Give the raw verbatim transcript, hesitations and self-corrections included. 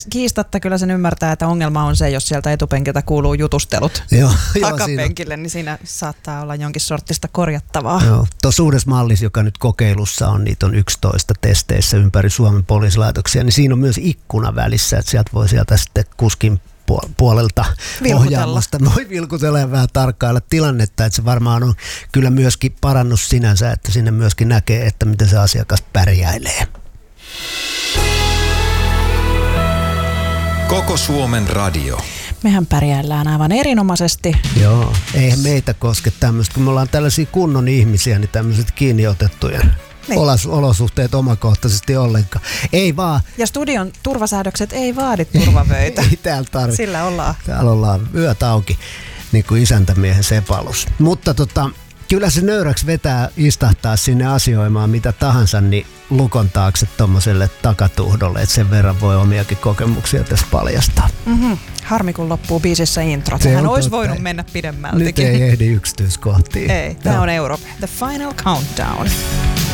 Kiistatta kyllä sen ymmärtää, että ongelma on se, jos sieltä etupenkiltä kuuluu jutustelut joo, takapenkille, siinä niin siinä saattaa olla jonkin sortista korjattavaa. Joo. Tuossa uudessa mallissa, joka nyt kokeilussa on, niitä on yksitoista testeissä ympäri Suomen poliisilaitoksia, niin siinä on myös ikkuna välissä, että sieltä voi sieltä sitten kuskin puolelta ohjaamosta noin vilkutella ja vähän tarkkailla tilannetta, että se varmaan on kyllä myöskin parannus sinänsä, että sinne myöskin näkee, että miten se asiakas pärjäilee. Koko Suomen radio. Mehän pärjäillään aivan erinomaisesti. Joo, eihän meitä koske tämmöistä, kun me ollaan tällaisia kunnon ihmisiä, niin tämmöiset kiinni otettujen niin. olosuhteet omakohtaisesti ollenkaan. Ei vaan. Ja studion turvasäädökset ei vaadi turvavöitä. Ei täällä tarvitse. Sillä ollaan. Täällä ollaan yöt auki, niin kuin isäntämiehen sepalus. Mutta tota, kyllä se nöyräksi vetää istahtaa sinne asioimaan mitä tahansa, niin lukon taakse tommoselle takatuhdolle, että sen verran voi omiakin kokemuksia tässä paljastaa. Mm-hmm. Harmi kun loppuu biisissä intro. Tähän olisi voinut mennä pidemmältikin. Nyt ei ehdi yksityiskohtiin. Ei, tämä on Europe. The Final Countdown.